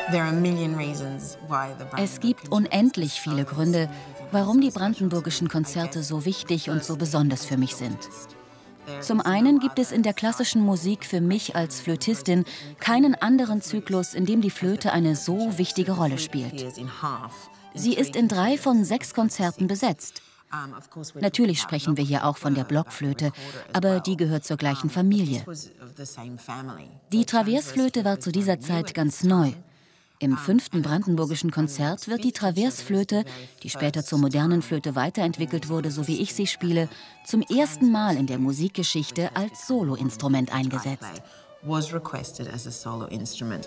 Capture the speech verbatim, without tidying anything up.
Es gibt unendlich viele Gründe, warum die brandenburgischen Konzerte so wichtig und so besonders für mich sind. Zum einen gibt es in der klassischen Musik für mich als Flötistin keinen anderen Zyklus, in dem die Flöte eine so wichtige Rolle spielt. Sie ist in drei von sechs Konzerten besetzt. Natürlich sprechen wir hier auch von der Blockflöte, aber die gehört zur gleichen Familie. Die Traversflöte war zu dieser Zeit ganz neu. Im fünften brandenburgischen Konzert wird die Traversflöte, die später zur modernen Flöte weiterentwickelt wurde, so wie ich sie spiele, zum ersten Mal in der Musikgeschichte als Soloinstrument eingesetzt. Was requested as a solo instrument.